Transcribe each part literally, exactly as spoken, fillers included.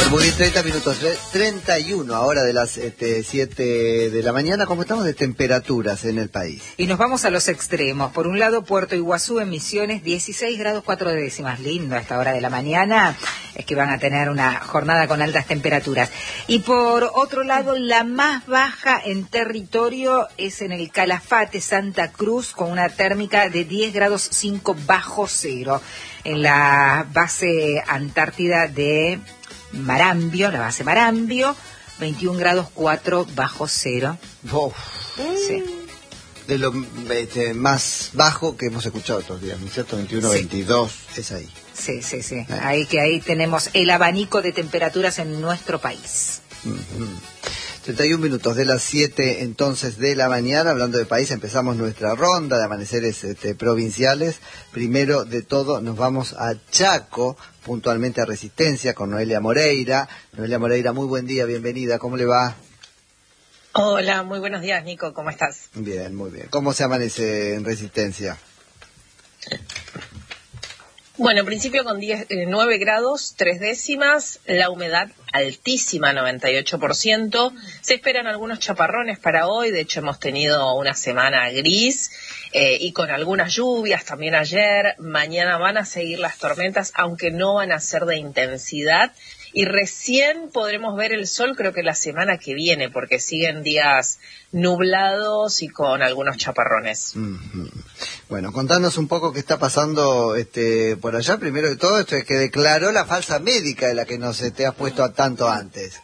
Muy bien, treinta minutos, treinta y uno ahora de las este, siete de la mañana. ¿Cómo estamos de temperaturas en el país? Y nos vamos a los extremos. Por un lado, Puerto Iguazú en Misiones, dieciséis grados cuatro décimas. Lindo a esta hora de la mañana. Es que van a tener una jornada con altas temperaturas. Y por otro lado, la más baja en territorio es en el Calafate, Santa Cruz, con una térmica de diez grados cinco bajo cero. En la base Antártida de Marambio, la base Marambio, veintiún grados cuatro bajo cero. Oh, sí. De lo este, más bajo que hemos escuchado estos días, ¿no es cierto? veintiuno, sí. veintidós, es ahí. Sí, sí, sí. Eh. Ahí que ahí tenemos el abanico de temperaturas en nuestro país. Uh-huh. treinta y un minutos de las siete entonces de la mañana, hablando de país, empezamos nuestra ronda de amaneceres este, provinciales. Primero de todo nos vamos a Chaco, puntualmente a Resistencia, con Noelia Moreira. Noelia Moreira, muy buen día, bienvenida, ¿cómo le va? Hola, muy buenos días, Nico, ¿cómo estás? Bien, muy bien. ¿Cómo se amanece en Resistencia? Bueno, en principio con diez, eh, nueve grados, tres décimas, la humedad altísima, noventa y ocho por ciento. Se esperan algunos chaparrones para hoy, de hecho hemos tenido una semana gris eh, y con algunas lluvias también ayer. Mañana van a seguir las tormentas, aunque no van a ser de intensidad. Y recién podremos ver el sol, creo que la semana que viene, porque siguen días nublados y con algunos chaparrones. Uh-huh. Bueno, contanos un poco qué está pasando este, por allá. Primero de todo, esto es que declaró la falsa médica de la que no se te has puesto a tanto antes.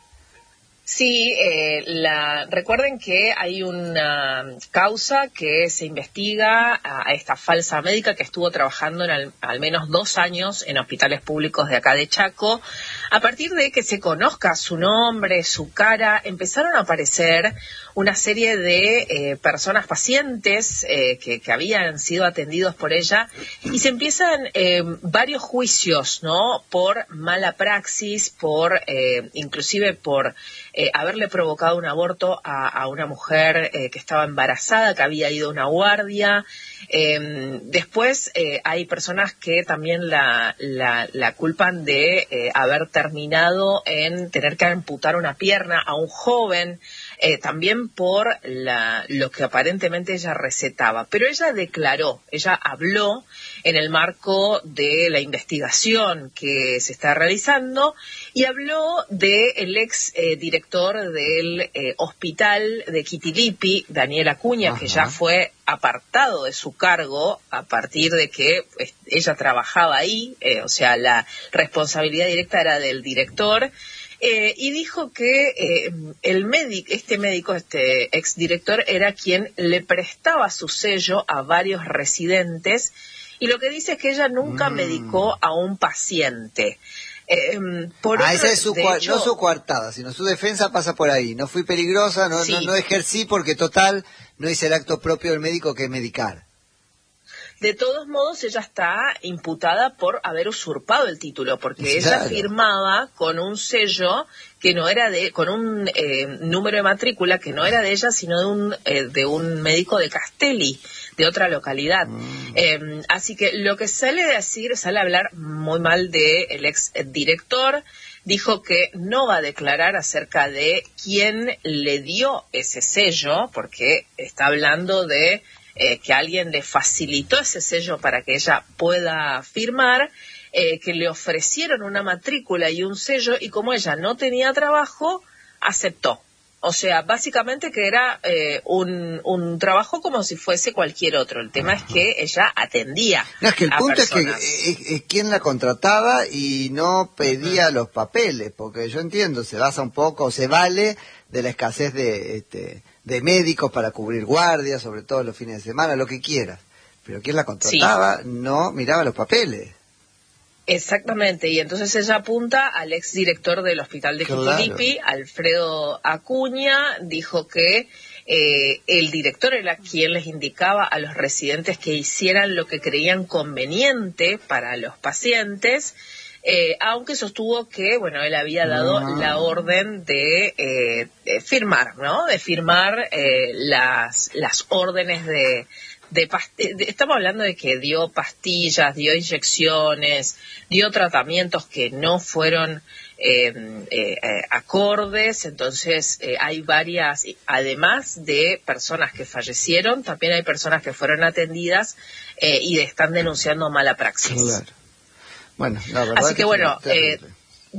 Sí, eh, la, recuerden que hay una causa que se investiga a, a esta falsa médica que estuvo trabajando en al, al menos dos años en hospitales públicos de acá de Chaco. A partir de que se conozca su nombre, su cara, empezaron a aparecer una serie de eh, personas pacientes eh, que, que habían sido atendidos por ella y se empiezan eh, varios juicios, ¿no? Por mala praxis, por eh, inclusive por eh, haberle provocado un aborto a, a una mujer eh, que estaba embarazada, que había ido a una guardia. Eh, después eh, hay personas que también la, la, la culpan de eh, haber terminado en tener que amputar una pierna a un joven. Eh, también por la, lo que aparentemente ella recetaba. Pero ella declaró, ella habló en el marco de la investigación que se está realizando y habló del ex eh, director del eh, hospital de Quitilipi, Daniel Acuña, Ajá. que ya fue apartado de su cargo a partir de que eh, ella trabajaba ahí, eh, o sea, la responsabilidad directa era del director. Eh, y dijo que eh, el médico, este médico, este exdirector, era quien le prestaba su sello a varios residentes, y lo que dice es que ella nunca mm. medicó a un paciente. Eh, por ah, otro, esa es su cua- hecho, no su coartada, sino su defensa pasa por ahí. No fui peligrosa, no, sí. no, no ejercí porque total no hice el acto propio del médico que es medicar. De todos modos, ella está imputada por haber usurpado el título, porque claro. ella firmaba con un sello que no era de, con un eh, número de matrícula que no era de ella, sino de un eh, de un médico de Castelli, de otra localidad. Mm. Eh, así que lo que sale a decir, sale a hablar muy mal del ex director. Dijo que no va a declarar acerca de quién le dio ese sello, porque está hablando de Eh, que alguien le facilitó ese sello para que ella pueda firmar, eh, que le ofrecieron una matrícula y un sello, y como ella no tenía trabajo, aceptó. O sea, básicamente que era eh, un, un trabajo como si fuese cualquier otro. El tema Ajá. es que ella atendía no, es que el a punto personas. es que es, es quien la contrataba y no pedía uh-huh. los papeles, porque yo entiendo, se basa un poco, se vale de la escasez de este de médicos para cubrir guardias, sobre todo los fines de semana, lo que quieras. Pero quien la contrataba sí. no miraba los papeles. Exactamente, y entonces ella apunta al exdirector del hospital de Quitilipi, claro. Alfredo Acuña, dijo que eh, el director era quien les indicaba a los residentes que hicieran lo que creían conveniente para los pacientes, Eh, aunque sostuvo que, bueno, él había dado no. la orden de, eh, de firmar, ¿no? De firmar eh, las las órdenes de, de, de estamos hablando de que dio pastillas, dio inyecciones, dio tratamientos que no fueron eh, eh, eh, acordes. Entonces eh, hay varias, además de personas que fallecieron, también hay personas que fueron atendidas eh, y están denunciando mala praxis. Claro. Bueno, la verdad así que, que bueno, eh, terrible.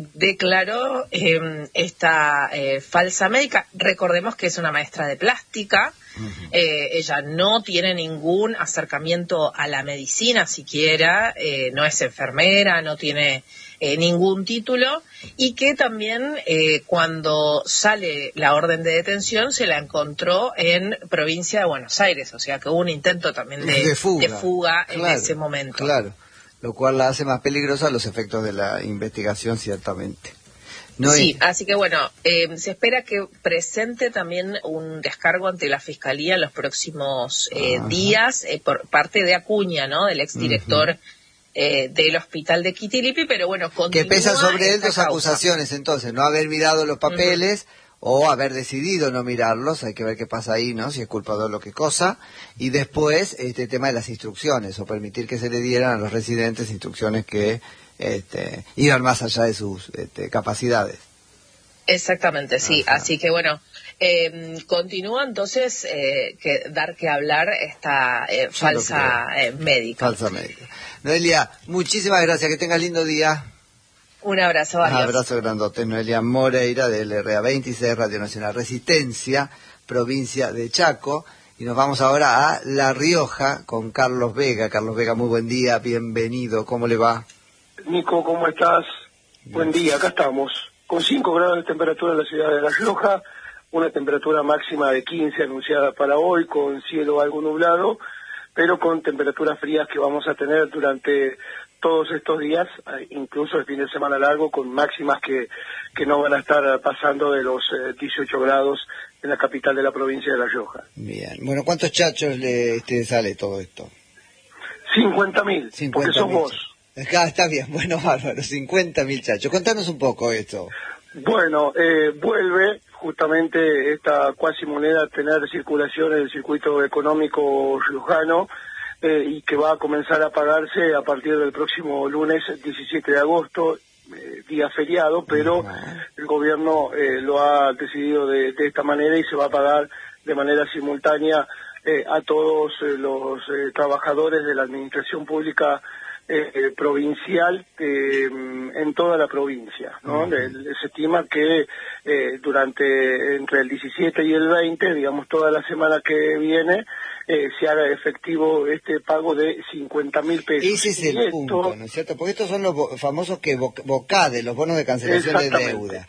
declaró eh, esta eh, falsa médica. Recordemos que es una maestra de plástica. Uh-huh. eh, ella no tiene ningún acercamiento a la medicina siquiera, eh, no es enfermera, no tiene eh, ningún título, y que también eh, cuando sale la orden de detención se la encontró en provincia de Buenos Aires, o sea que hubo un intento también de, de fuga, de fuga claro, en ese momento. Claro, lo cual la hace más peligrosa a los efectos de la investigación, ciertamente. No sí, es... así que bueno, eh, se espera que presente también un descargo ante la Fiscalía en los próximos eh, días eh, por parte de Acuña, ¿no? Del exdirector uh-huh. eh, del hospital de Quitilipi, pero bueno, continúa que pesan sobre él dos causa. acusaciones, entonces, no haber mirado los papeles uh-huh. o haber decidido no mirarlos, hay que ver qué pasa ahí, ¿no? Si es culpable o lo que cosa, y después este tema de las instrucciones, o permitir que se le dieran a los residentes instrucciones que Este, iban más allá de sus este, capacidades. Exactamente, sí. Ajá. Así que bueno, eh, continúa entonces eh, que dar que hablar esta eh, falsa eh, médica. Falsa médica. Noelia, muchísimas gracias, que tengas lindo día. Un abrazo, adiós. Un abrazo grandote. Noelia Moreira del R A veintiséis, Radio Nacional Resistencia, provincia de Chaco. Y nos vamos ahora a La Rioja con Carlos Vega. Carlos Vega, muy buen día, bienvenido, ¿cómo le va? Nico, ¿cómo estás? Bien. Buen día, acá estamos, con cinco grados de temperatura en la ciudad de La Rioja, una temperatura máxima de quince anunciada para hoy, con cielo algo nublado, pero con temperaturas frías que vamos a tener durante todos estos días, incluso el fin de semana largo, con máximas que, que no van a estar pasando de los eh, dieciocho grados en la capital de la provincia de La Rioja. Bien, bueno, ¿cuántos chachos le este, sale todo esto? cincuenta mil, porque sos vos. Acá está bien, bueno, bárbaro, cincuenta mil chachos. Contanos un poco esto. Bueno, eh, vuelve justamente esta cuasi moneda a tener circulación en el circuito económico riojano eh, y que va a comenzar a pagarse a partir del próximo lunes diecisiete de agosto, eh, día feriado, pero uh-huh. el gobierno eh, lo ha decidido de, de esta manera y se va a pagar de manera simultánea eh, a todos eh, los eh, trabajadores de la administración pública Eh, provincial eh, en toda la provincia, ¿no? Uh-huh. De, se estima que eh, durante entre el diecisiete y el veinte, digamos toda la semana que viene, eh, se haga efectivo este pago de cincuenta mil pesos. Ese es el esto... punto, ¿no es cierto? Porque estos son los bo- famosos que bo- BOCADE, los bonos de cancelación de deuda.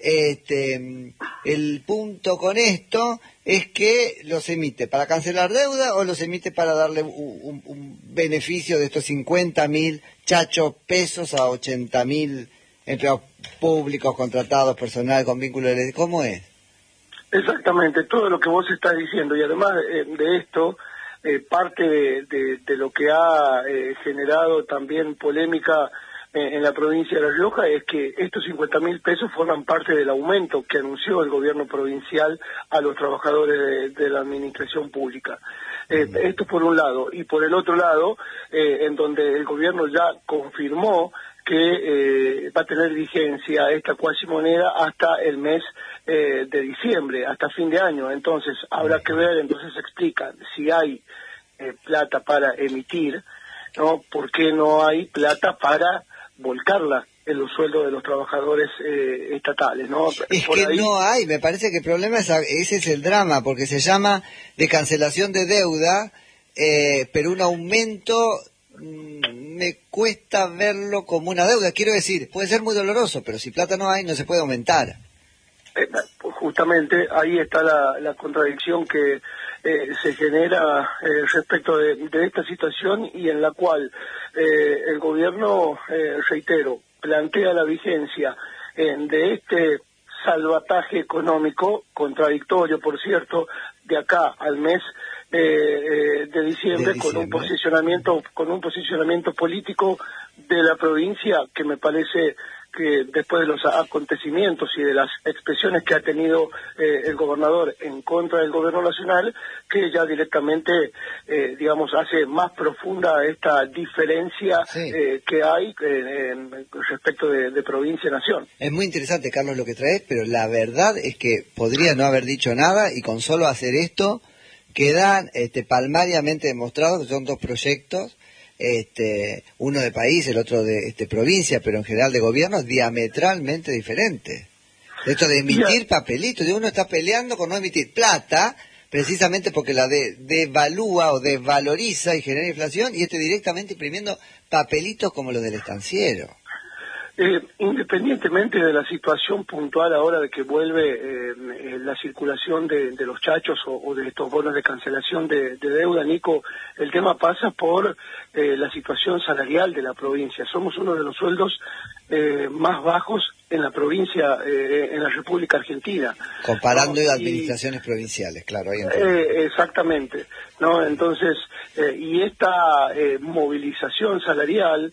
Este, el punto con esto es que los emite para cancelar deuda o los emite para darle un, un, un beneficio de estos cincuenta mil chachos pesos a ochenta mil empleados públicos, contratados, personal con vínculo de... ¿Cómo es? Exactamente, todo lo que vos estás diciendo, y además eh, de esto, eh, parte de, de, de lo que ha eh, generado también polémica en la provincia de La Rioja es que estos cincuenta mil pesos forman parte del aumento que anunció el gobierno provincial a los trabajadores de, de la administración pública. Eh, mm. Esto por un lado. Y por el otro lado, eh, en donde el gobierno ya confirmó que eh, va a tener vigencia esta cuasi moneda hasta el mes eh, de diciembre, hasta fin de año. Entonces, habrá que ver, entonces explican si hay eh, plata para emitir, ¿no? ¿Por qué no hay plata para volcarla en los sueldos de los trabajadores eh, estatales, ¿no? Es Por que ahí... no hay, me parece que el problema es, ese es el drama, porque se llama de cancelación de deuda, eh, pero un aumento mmm, me cuesta verlo como una deuda. Quiero decir, puede ser muy doloroso, pero si plata no hay, no se puede aumentar. Eh, pues justamente ahí está la, la contradicción que eh, se genera eh, respecto de, de esta situación y en la cual eh, el gobierno, eh, reitero, plantea la vigencia eh, de este salvataje económico, contradictorio, por cierto, de acá al mes eh, eh, de, diciembre, de diciembre, con un posicionamiento, con un posicionamiento político de la provincia que me parece que después de los acontecimientos y de las expresiones que ha tenido eh, el gobernador en contra del gobierno nacional, que ya directamente, eh, digamos, hace más profunda esta diferencia sí. eh, que hay eh, en, respecto de, de provincia-nación. Es muy interesante, Carlos, lo que traes, pero la verdad es que podría no haber dicho nada y con solo hacer esto quedan este, palmariamente demostrados que son dos proyectos, este, uno de país, el otro de este, provincia, pero en general de gobiernos diametralmente diferentes. Esto de emitir papelitos, de uno está peleando con no emitir plata, precisamente porque la de, devalúa o desvaloriza y genera inflación, y este directamente imprimiendo papelitos como los del estanciero. Eh, independientemente de la situación puntual ahora de que vuelve eh, eh, la circulación de, de los chachos o, o de estos bonos de cancelación de, de deuda, Nico, el tema pasa por eh, la situación salarial de la provincia. Somos uno de los sueldos eh, más bajos en la provincia, eh, en la República Argentina. Comparando ¿no? administraciones y, provinciales, claro. Ahí eh, exactamente, ¿no? Entonces, eh, y esta eh, movilización salarial,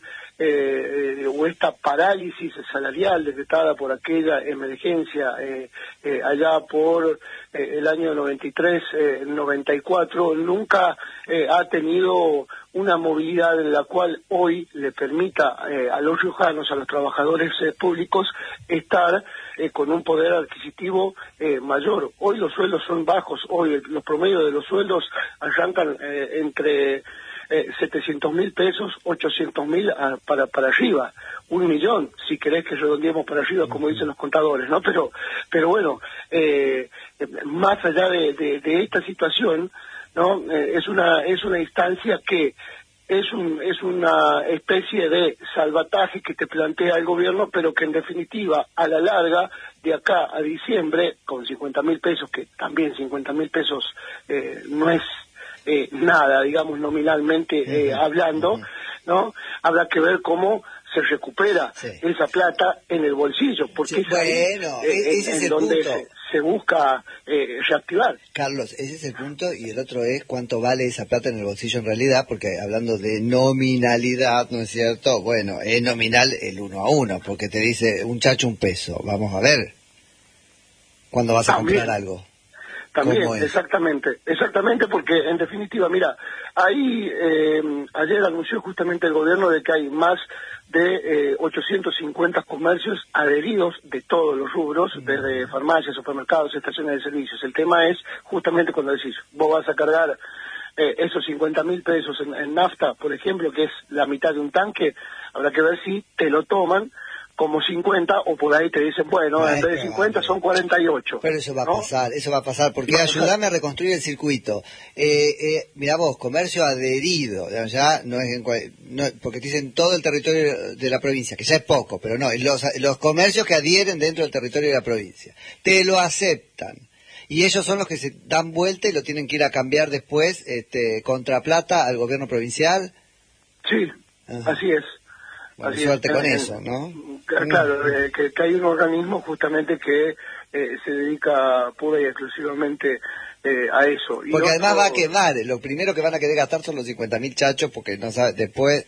Eh, eh, o esta parálisis salarial decretada por aquella emergencia eh, eh, allá por eh, el año noventa y tres, eh, noventa y cuatro, nunca eh, ha tenido una movilidad en la cual hoy le permita eh, a los riojanos, a los trabajadores eh, públicos, estar eh, con un poder adquisitivo eh, mayor. Hoy los sueldos son bajos, hoy los promedios de los sueldos arrancan eh, entre Eh, setecientos mil pesos, ochocientos mil uh, para para arriba, un millón, si querés que redondeemos para arriba, como dicen los contadores, ¿no? Pero pero bueno, eh, más allá de, de, de esta situación, ¿no? Eh, es una es una instancia que es un es una especie de salvataje que te plantea el gobierno, pero que en definitiva, a la larga, de acá a diciembre, con cincuenta mil pesos, que también cincuenta mil pesos eh, no es Eh, nada, digamos, nominalmente eh, uh-huh. hablando, ¿no? Habrá que ver cómo se recupera sí. esa plata en el bolsillo, porque sí, es ahí, bueno, eh, ese en, es en el donde punto. Se, se busca eh, reactivar. Carlos, ese es el punto, y el otro es cuánto vale esa plata en el bolsillo en realidad, porque hablando de nominalidad, ¿no es cierto? Bueno, es nominal el uno a uno, porque te dice un chacho un peso, vamos a ver, ¿cuándo vas a También. comprar algo? También, exactamente, exactamente, porque en definitiva, mira, ahí eh, ayer anunció justamente el gobierno de que hay más de eh, ochocientos cincuenta comercios adheridos de todos los rubros, mm. desde farmacias, supermercados, estaciones de servicios. El tema es justamente cuando decís, vos vas a cargar eh, esos cincuenta mil pesos en, en nafta, por ejemplo, que es la mitad de un tanque, habrá que ver si te lo toman como cincuenta, o por ahí te dicen, bueno, no, en vez de cincuenta son cuarenta y ocho. Pero eso va a ¿no? pasar, eso va a pasar, porque ayúdame a reconstruir el circuito. Eh, eh, mira vos, comercio adherido, ya no es en, no, porque te dicen todo el territorio de la provincia, que ya es poco, pero no, los, los comercios que adhieren dentro del territorio de la provincia, te lo aceptan. Y ellos son los que se dan vuelta y lo tienen que ir a cambiar después, este, contra plata al gobierno provincial. Sí, Ajá. así es. Bueno, suerte es, con eh, eso, ¿no? Claro, eh, que, que hay un organismo justamente que eh, se dedica pura y exclusivamente eh, a eso. Y porque otro... además va a quemar, lo primero que van a querer gastar son los cincuenta mil chachos, porque no sabe, después...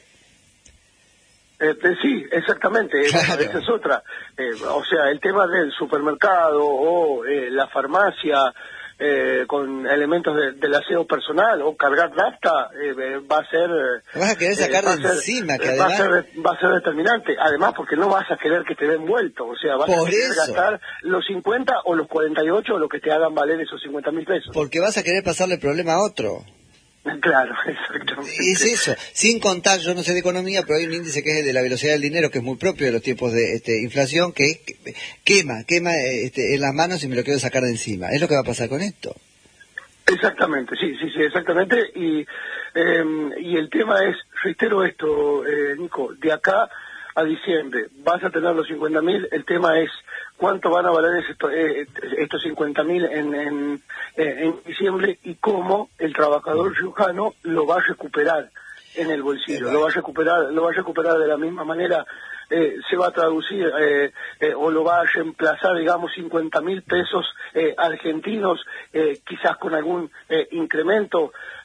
Eh, eh, sí, exactamente, claro. Esa es otra. Eh, o sea, el tema del supermercado o eh, la farmacia... Eh, con elementos de, del aseo personal o cargar nafta eh, va a ser vas a querer sacar eh, de encima que además, además va a, ser, va a ser determinante, además porque no vas a querer que te den vuelto, o sea vas Por a querer eso. gastar los cincuenta o los cuarenta y ocho o lo que te hagan valer esos cincuenta mil pesos, porque vas a querer pasarle el problema a otro. Claro, exactamente. Es eso, sin contar, yo no sé de economía, pero hay un índice que es el de la velocidad del dinero, que es muy propio de los tiempos de este, inflación, que es, que quema, quema este, en las manos y me lo quiero sacar de encima. Es lo que va a pasar con esto. Exactamente, sí, sí, sí, exactamente. Y, eh, y el tema es, reitero esto, eh, Nico, de acá a diciembre vas a tener los cincuenta mil, el tema es cuánto van a valer estos, eh, estos cincuenta mil en, en, en diciembre y cómo el trabajador riojano lo va a recuperar en el bolsillo, lo va a recuperar, lo va a recuperar de la misma manera, eh, se va a traducir eh, eh, o lo va a reemplazar, digamos, cincuenta mil pesos eh, argentinos, eh, quizás con algún eh, incremento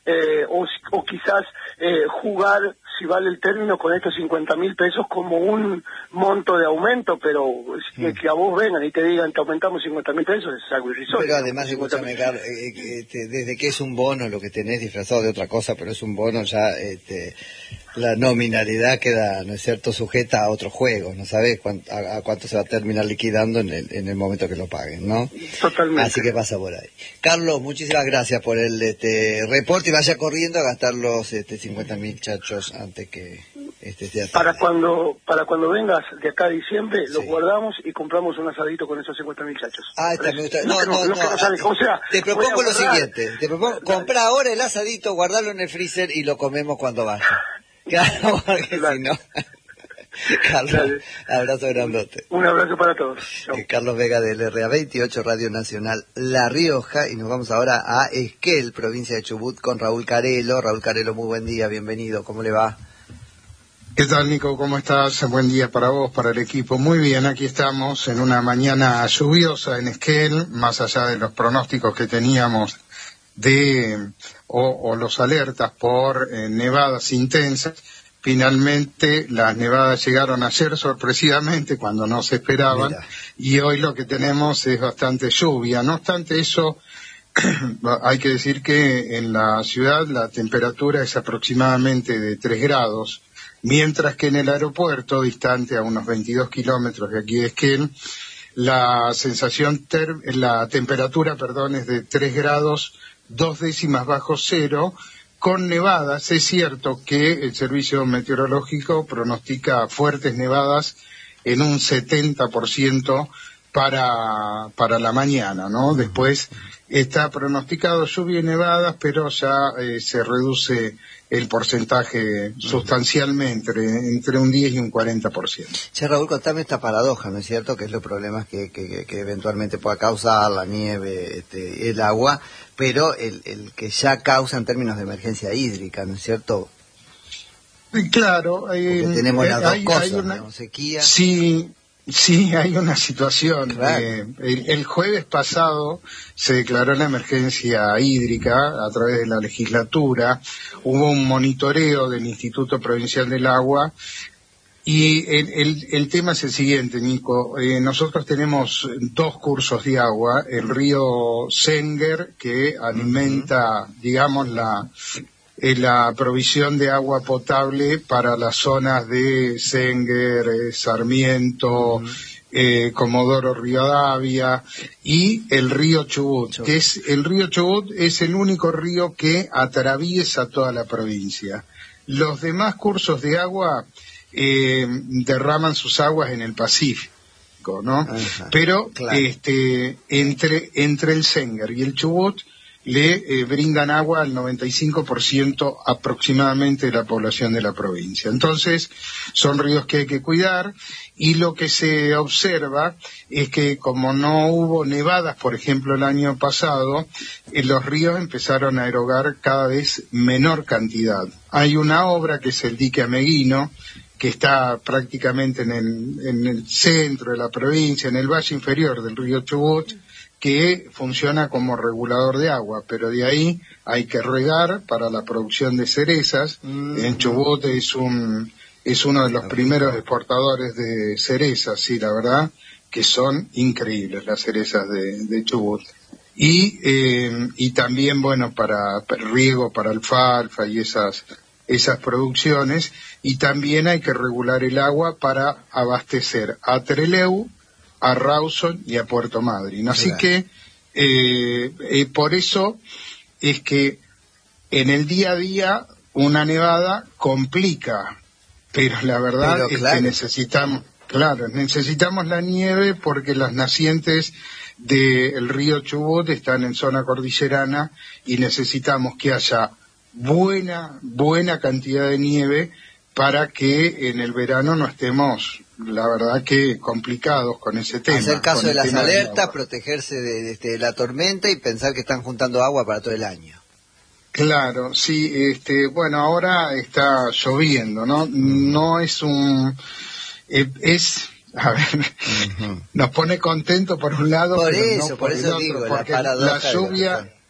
eh, o, o quizás eh, jugar, si vale el término, con estos cincuenta mil pesos como un monto de aumento, pero mm. que a vos vengan y te digan te aumentamos cincuenta mil pesos es algo irrisorio. Pero además, escúchame, Carlos, eh, eh, desde que es un bono lo que tenés disfrazado de otra cosa, pero es un bono ya, este, la nominalidad queda, ¿no es cierto?, sujeta a otros juegos, no sabés cuánto, a, a cuánto se va a terminar liquidando en el, en el momento que lo paguen, ¿no? Totalmente. Así que pasa por ahí. Carlos, muchísimas gracias por el este reporte y vaya corriendo a gastar los este, cincuenta mil chachos antes que este esté tarde. Para cuando, para cuando vengas de acá a diciembre, sí. los guardamos y compramos un asadito con esos cincuenta mil chachos. Ah, está, me gusta. No, no, no. no, no o sea, te propongo lo siguiente, te propongo comprar ahora el asadito, guardarlo en el freezer y lo comemos cuando vaya. Claro, porque Dale. si no... Carlos, Dale. abrazo grandote. Un abrazo para todos. Eh, Carlos Vega del R A veintiocho, Radio Nacional La Rioja, y nos vamos ahora a Esquel, provincia de Chubut, con Raúl Carelo. Raúl Carelo, muy buen día, bienvenido, ¿cómo le va? ¿Qué tal, Nico? ¿Cómo estás? Buen día para vos, para el equipo. Muy bien, aquí estamos en una mañana lluviosa en Esquel, más allá de los pronósticos que teníamos de o, o los alertas por eh, nevadas intensas. Finalmente las nevadas llegaron ayer sorpresivamente cuando no se esperaban. Mira. Y hoy lo que tenemos es bastante lluvia. No obstante eso, hay que decir que en la ciudad la temperatura es aproximadamente de tres grados, mientras que en el aeropuerto, distante a unos veintidós kilómetros de aquí de Esquel, la sensación, ter la temperatura, perdón, es de tres grados, dos décimas bajo cero, con nevadas. Es cierto que el servicio meteorológico pronostica fuertes nevadas en un setenta por ciento para, para la mañana, ¿no? Después está pronosticado lluvia y nevadas, pero ya eh, se reduce el porcentaje sustancialmente, entre, entre un diez y un cuarenta por ciento. Che, Raúl, contame esta paradoja, ¿no es cierto?, que es los problemas que, que, que eventualmente pueda causar la nieve, este, el agua, pero el, el que ya causa en términos de emergencia hídrica, ¿no es cierto? Claro. Eh, Porque tenemos las dos hay, cosas, hay una, ¿no? Sequía. Sí. Sí, hay una situación. Claro. Eh, el, el jueves pasado se declaró la emergencia hídrica a través de la legislatura. Hubo un monitoreo del Instituto Provincial del Agua. Y el, el, el tema es el siguiente, Nico. Eh, nosotros tenemos dos cursos de agua. El río Senger, que alimenta, uh-huh. digamos, la... la provisión de agua potable para las zonas de Senger, eh, Sarmiento, uh-huh. eh, Comodoro Rivadavia y el río Chubut, Chubut, que es el río Chubut es el único río que atraviesa toda la provincia. Los demás cursos de agua eh, derraman sus aguas en el Pacífico, ¿no? Uh-huh. Pero claro. este entre entre el Senger y el Chubut le eh, brindan agua al noventa y cinco por ciento aproximadamente de la población de la provincia. Entonces, son ríos que hay que cuidar, y lo que se observa es que como no hubo nevadas, por ejemplo, el año pasado, eh, los ríos empezaron a erogar cada vez menor cantidad. Hay una obra que es el dique Ameguino, que está prácticamente en el, en el centro de la provincia, en el valle inferior del río Chubut, que funciona como regulador de agua, pero de ahí hay que regar para la producción de cerezas. Mm. En Chubut es un es uno de los primeros exportadores de cerezas, sí, la verdad, que son increíbles las cerezas de, de Chubut. Y eh, y también, bueno, para riego, para alfalfa y esas esas producciones, y también hay que regular el agua para abastecer a Trelew, a Rawson y a Puerto Madryn. Así claro. que eh, eh, por eso es que en el día a día una nevada complica, pero la verdad pero, es claro. que necesitamos, claro, necesitamos la nieve porque las nacientes del río Chubut están en zona cordillerana y necesitamos que haya buena, buena cantidad de nieve para que en el verano no estemos, la verdad, que complicados con ese tema. Hacer caso de las alertas, protegerse de, de, de la tormenta y pensar que están juntando agua para todo el año. Claro, sí, este, bueno, ahora está lloviendo, ¿no? Mm. No es un... Eh, es... A ver, uh-huh. nos pone contento por un lado, por pero eso, no por, por eso el digo, otro, porque la, la lluvia...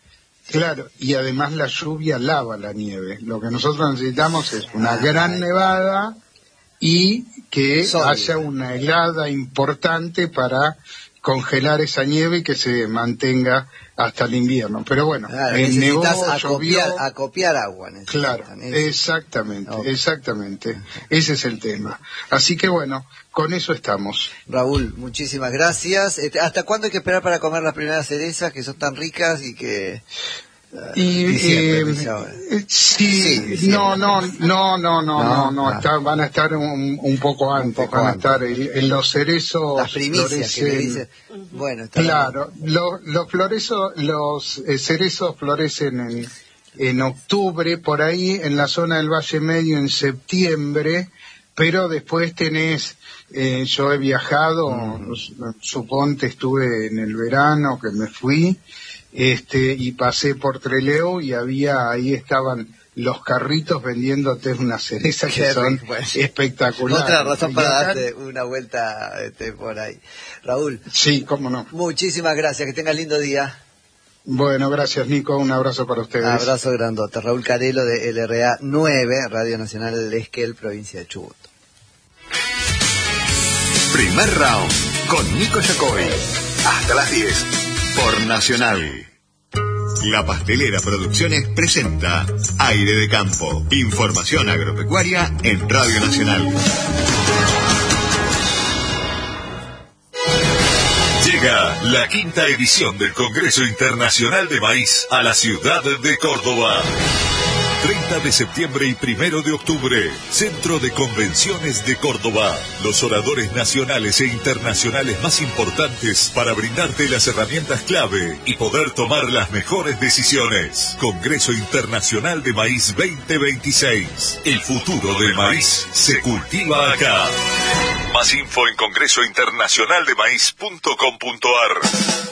Claro, y además la lluvia lava la nieve. Lo que nosotros necesitamos es una gran nevada y que Sólida. haya una helada importante para congelar esa nieve y que se mantenga hasta el invierno. Pero bueno, Claro, el nevó, necesitas llovió. acopiar, acopiar agua. Claro, necesitan, eso. exactamente, Ok. exactamente. Ese es el tema. Así que bueno, con eso estamos. Raúl, muchísimas gracias. Este, ¿Hasta cuándo hay que esperar para comer las primeras cerezas que son tan ricas y que... Y, Diciembre, eh, dice ahora. eh, sí, Sí, diciembre. no, no, no, no, no, No, no, no, ah. está- van a estar un, un poco antes, poco van a antes. estar en, en los cerezos. Las primicias que le florecen- dicen. Bueno, está Claro, lo- los florezos, los eh, cerezos florecen en, en octubre, por ahí, en la zona del Valle Medio en septiembre, pero después tenés, eh, yo he viajado, Mm. su- suponte estuve en el verano que me fui, este, y pasé por Trelew y había, ahí estaban los carritos vendiéndote unas cerezas Qué que son rico, bueno. espectaculares. Otra razón Y para acá- darte una vuelta este, por ahí. Raúl, Sí, cómo no. muchísimas gracias, que tengas lindo día. Bueno, gracias Nico, un abrazo para ustedes. Abrazo grandote. Raúl Carelo de L R A nueve, Radio Nacional del Esquel, provincia de Chubut. Primer round con Nico Yacoy. Hasta las diez por Nacional. La Pastelera Producciones presenta Aire de Campo. Información agropecuaria en Radio Nacional. Llega la quinta edición del Congreso Internacional de Maíz a la ciudad de Córdoba. treinta de septiembre y primero de octubre, Centro de Convenciones de Córdoba. Los oradores nacionales e internacionales más importantes para brindarte las herramientas clave y poder tomar las mejores decisiones. Congreso Internacional de Maíz veinte veintiséis. El futuro del maíz se cultiva acá. Más info en congreso internacional de maíz punto com punto ar.